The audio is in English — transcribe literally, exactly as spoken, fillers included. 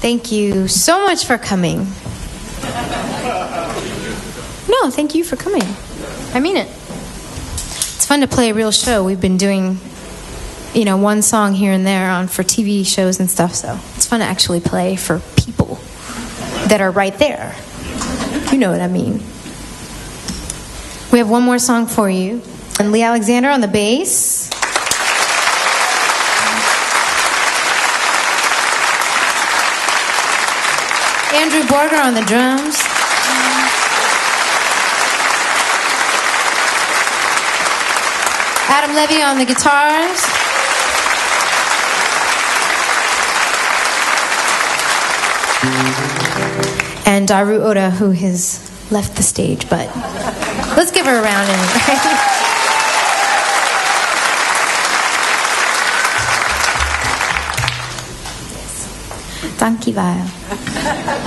Thank you so much for coming. No, thank you for coming. I mean it. It's fun to play a real show. We've been doing, you know, one song here and there on for T V shows and stuff, so it's fun to actually play for people that are right there. You know what I mean. We have one more song for you. And Lee Alexander on the bass. Andrew Borger on the drums. Adam Levy on the guitars. And Daru Oda, who has left the stage, but let's give her a round anyway. Danke, Val.